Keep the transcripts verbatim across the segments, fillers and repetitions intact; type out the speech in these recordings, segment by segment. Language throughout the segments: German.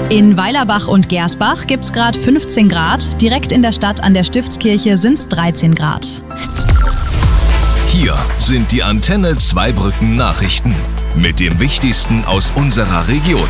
In Weilerbach und Gersbach gibt es gerade fünfzehn Grad. Direkt in der Stadt an der Stiftskirche sind es dreizehn Grad. Hier sind die Antenne Zweibrücken Nachrichten mit dem Wichtigsten aus unserer Region.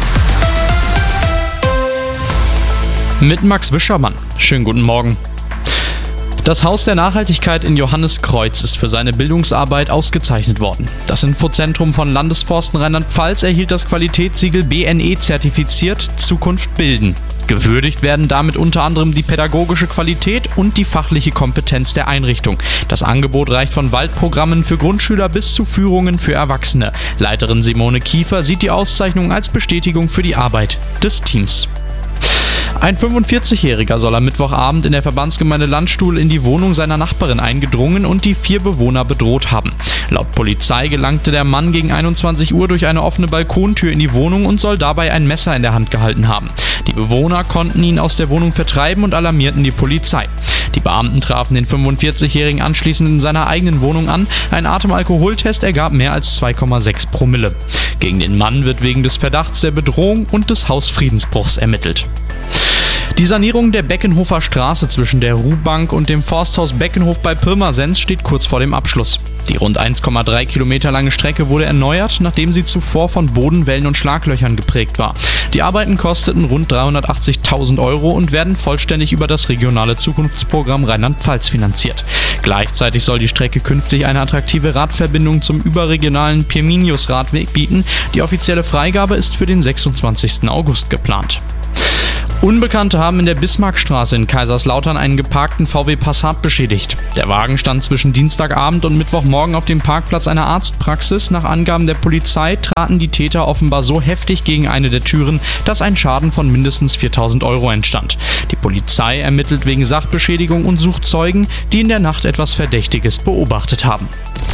Mit Max Wischermann. Schönen guten Morgen. Das Haus der Nachhaltigkeit in Johanniskreuz ist für seine Bildungsarbeit ausgezeichnet worden. Das Infozentrum von Landesforsten Rheinland-Pfalz erhielt das Qualitätssiegel B N E zertifiziert Zukunft bilden. Gewürdigt werden damit unter anderem die pädagogische Qualität und die fachliche Kompetenz der Einrichtung. Das Angebot reicht von Waldprogrammen für Grundschüler bis zu Führungen für Erwachsene. Leiterin Simone Kiefer sieht die Auszeichnung als Bestätigung für die Arbeit des Teams. Ein fünfundvierzigjähriger soll am Mittwochabend in der Verbandsgemeinde Landstuhl in die Wohnung seiner Nachbarin eingedrungen und die vier Bewohner bedroht haben. Laut Polizei gelangte der Mann gegen einundzwanzig Uhr durch eine offene Balkontür in die Wohnung und soll dabei ein Messer in der Hand gehalten haben. Die Bewohner konnten ihn aus der Wohnung vertreiben und alarmierten die Polizei. Die Beamten trafen den fünfundvierzigjährigen anschließend in seiner eigenen Wohnung an. Ein Atemalkoholtest ergab mehr als zwei Komma sechs Promille. Gegen den Mann wird wegen des Verdachts der Bedrohung und des Hausfriedensbruchs ermittelt. Die Sanierung der Beckenhofer Straße zwischen der Ruhbank und dem Forsthaus Beckenhof bei Pirmasens steht kurz vor dem Abschluss. Die rund eins Komma drei Kilometer lange Strecke wurde erneuert, nachdem sie zuvor von Bodenwellen und Schlaglöchern geprägt war. Die Arbeiten kosteten rund dreihundertachtzigtausend Euro und werden vollständig über das regionale Zukunftsprogramm Rheinland-Pfalz finanziert. Gleichzeitig soll die Strecke künftig eine attraktive Radverbindung zum überregionalen Pirminius-Radweg bieten. Die offizielle Freigabe ist für den sechsundzwanzigsten August geplant. Unbekannte haben in der Bismarckstraße in Kaiserslautern einen geparkten V W Passat beschädigt. Der Wagen stand zwischen Dienstagabend und Mittwochmorgen auf dem Parkplatz einer Arztpraxis. Nach Angaben der Polizei traten die Täter offenbar so heftig gegen eine der Türen, dass ein Schaden von mindestens viertausend Euro entstand. Die Polizei ermittelt wegen Sachbeschädigung und sucht Zeugen, die in der Nacht etwas Verdächtiges beobachtet haben.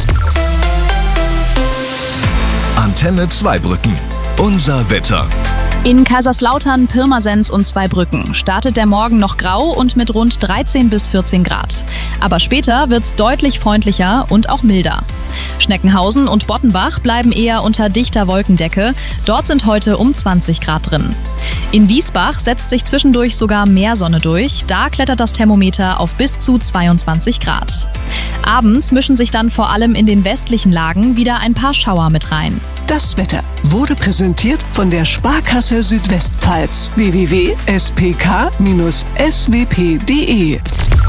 Antenne Zweibrücken. Unser Wetter. In Kaiserslautern, Pirmasens und Zweibrücken startet der Morgen noch grau und mit rund dreizehn bis vierzehn Grad. Aber später wird's deutlich freundlicher und auch milder. Schneckenhausen und Bottenbach bleiben eher unter dichter Wolkendecke. Dort sind heute um zwanzig Grad drin. In Wiesbach setzt sich zwischendurch sogar mehr Sonne durch. Da klettert das Thermometer auf bis zu zweiundzwanzig Grad. Abends mischen sich dann vor allem in den westlichen Lagen wieder ein paar Schauer mit rein. Das Wetter wurde präsentiert von der Sparkasse Südwestpfalz. w w w punkt s p k bindestrich s w p punkt d e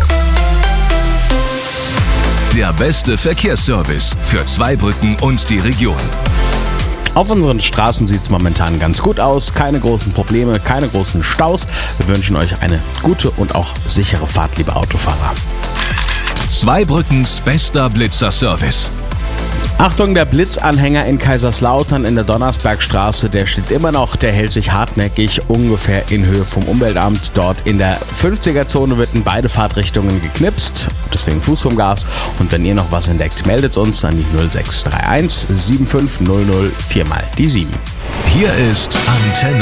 Der beste Verkehrsservice für Zweibrücken und die Region. Auf unseren Straßen sieht es momentan ganz gut aus. Keine großen Probleme, keine großen Staus. Wir wünschen euch eine gute und auch sichere Fahrt, liebe Autofahrer. Zweibrückens bester Blitzer-Service. Achtung, der Blitzanhänger in Kaiserslautern in der Donnersbergstraße, der steht immer noch, der hält sich hartnäckig ungefähr in Höhe vom Umweltamt. Dort in der fünfziger-Zone wird in beide Fahrtrichtungen geknipst, deswegen Fuß vom Gas. Und wenn ihr noch was entdeckt, meldet uns an die null sechs drei eins sieben fünf null null vier mal die sieben. Hier ist Antenne